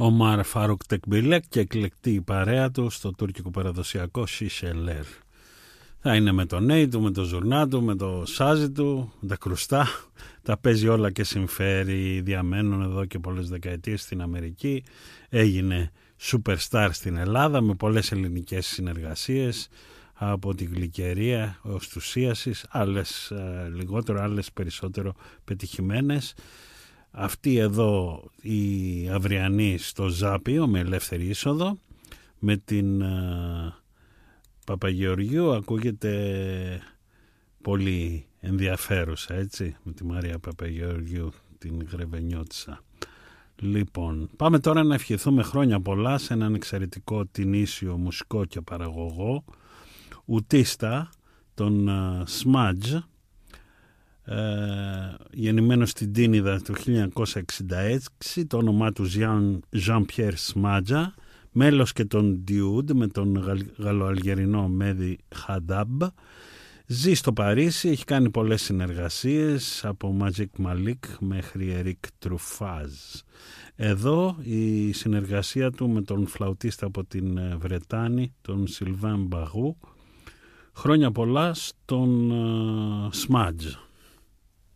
Ομάρ Φαρούκ Τεκμπίλεκ και εκλεκτή η παρέα του στο τουρκικό παραδοσιακό Σισελέρ. Θα είναι με τον Νέι του, με το Ζουρνά του, με το Σάζι του, με τα κρουστά. Τα παίζει όλα και συμφέρει. Διαμένουν εδώ και πολλές δεκαετίες στην Αμερική. Έγινε superstar στην Ελλάδα με πολλές ελληνικές συνεργασίες, από τη Γλυκερία ως του Σύασης, άλλες λιγότερο, άλλες περισσότερο πετυχημένες. Αυτή εδώ η αυριανή στο Ζάπιο με ελεύθερη είσοδο, με την Παπαγεωργίου ακούγεται πολύ ενδιαφέρουσα, έτσι, με τη Μαρία Παπαγεωργίου, την Γρεβενιώτισσα. Λοιπόν, πάμε τώρα να ευχηθούμε χρόνια πολλά σε έναν εξαιρετικό τινήσιο μουσικό και παραγωγό, ουτίστα, τον Smudge, γεννημένο στην Τίνιδα το 1966, το όνομά του Jean-Pierre Smudge, μέλος και τον Dude με τον γαλλοαλγερινό Μέδι Χαντάμπ. Ζει στο Παρίσι, έχει κάνει πολλές συνεργασίες από Magic Malik μέχρι Eric Truffaz. Εδώ η συνεργασία του με τον φλαουτίστα από την Βρετάνη, τον Sylvain Bagou. Χρόνια πολλά στον Smudge.